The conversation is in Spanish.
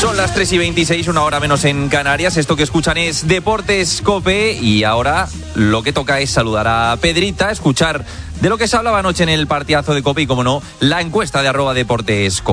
Son las 3:26, una hora menos en Canarias. Esto que escuchan es Deportes COPE y ahora lo que toca es saludar a Pedrita, escuchar de lo que se hablaba anoche en el partidazo de COPE y, como no, la encuesta de @DeportesCope.